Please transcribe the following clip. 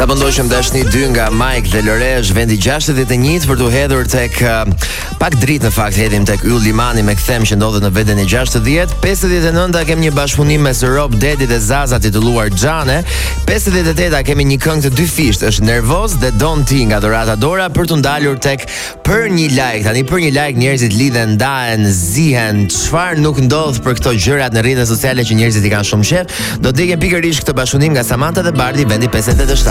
Sa pëndoshëm dashni 2 nga Mike dhe Lore është vendi 61 për të hedhur tek pak dritë në fakt hedhim tek Yll Limani me kthem që ndodhet në veten e 60. 59 kemi një bashkëpunim mes Rob Dedi dhe Zaza titulluar Xhane. 58 kemi një këngë të dy fisht, është Nervoz dhe Don't Ti nga Dorata Dora për të ndalur tek Për një like. Tani për një like njerëzit lidhen, ndahen, zihen, çfarë nuk ndodh për këto gjërat në rrjetet sociale që njerëzit i kanë shumë shef. Do të dëgjojmë pikërisht këtë bashkëpunim nga Samantha dhe Bardi vendi 57.